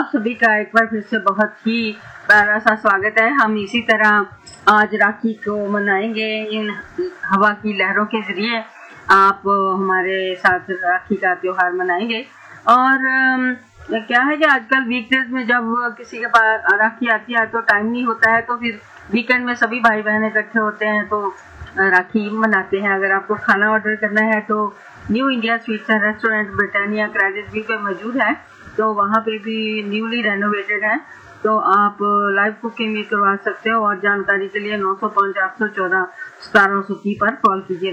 सभी का एक बार फिर से बहुत ही प्यारा सा स्वागत है। हम इसी तरह आज राखी को मनाएंगे इन हवा की लहरों के जरिए। आप हमारे साथ राखी का त्योहार मनाएंगे। और क्या है कि आजकल वीकडेज में जब किसी के पास राखी आती है तो टाइम नहीं होता है, तो फिर वीकेंड में सभी भाई बहन इकट्ठे होते हैं तो राखी मनाते हैं। अगर आपको खाना ऑर्डर करना है तो new India sweets and restaurant Britannia credit view पे मौजूद है, तो वहाँ पे भी न्यूली रेनोवेटेड है, तो आप लाइव कुकिंग भी करवा सकते हो। और जानकारी के लिए 905 814 1730 पर कॉल कीजिए।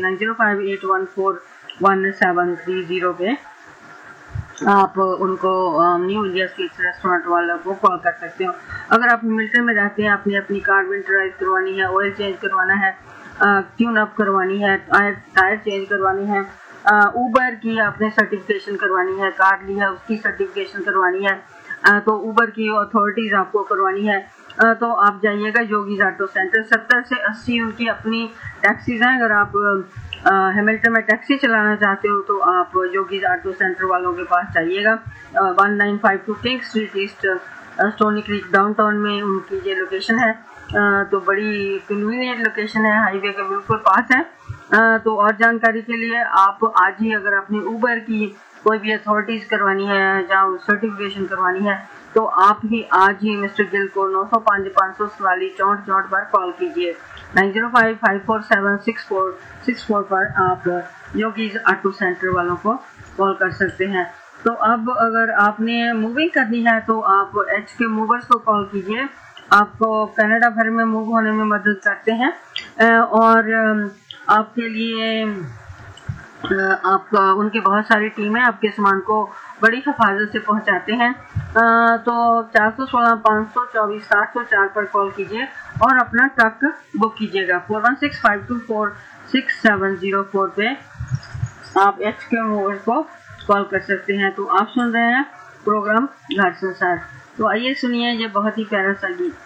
9058141730 पे आप उनको न्यू इंडिया स्वीट्स रेस्टोरेंट वालों को कॉल कर सकते हो। अगर आप मिल्टन में रहते हैं, आपने अपनी कार विंटराइज करवानी है, ऑयल चेंज करवाना है, ट्यून अप करवानी है, टायर चेंज करवानी है, उबर की आपने सर्टिफिकेशन करवानी है, कार ली है उसकी सर्टिफिकेशन करवानी है, तो उबर की अथॉरिटीज आपको करवानी है, तो आप जाइएगा योगीज ऑटो सेंटर। 70 से 80 उनकी अपनी टैक्सीज हैं। अगर आप हैमिल्टन में टैक्सी चलाना चाहते हो तो आप योगीज ऑटो सेंटर वालों के पास जाइएगा। 1952 king street east stony creek downtown में उनकी ये लोकेशन है, तो बड़ी कन्वीनियंट लोकेशन है, हाईवे के बिल्कुल पास है। तो और जानकारी के लिए आप आज ही, अगर आपने उबर की कोई भी अथॉरिटीज करवानी है या सर्टिफिकेशन करवानी है, तो आप ही आज ही मिस्टर गिल को 905 544 64 पर कॉल कीजिए। 9055476464 पर आप योगीज ऑटो सेंटर वालों को कॉल कर सकते हैं। तो अब अगर आपने मूविंग करनी है तो आप HK मूवर्स को कॉल कीजिए, आपको कनाडा भर में मूव होने में मदद करते हैं और आपके लिए आपका उनकी बहुत सारी टीमें आपके सामान को बड़ी हिफाजत से पहुंचाते हैं। तो 416 524 704 पर कॉल कीजिए और अपना ट्रक बुक कीजिएगा। 4165246704 पे आप HK मूवर्स को कॉल कर सकते हैं। तो आप सुन रहे हैं प्रोग्राम घर संसार, तो आइए सुनिए ये बहुत ही प्यारा सा गीत।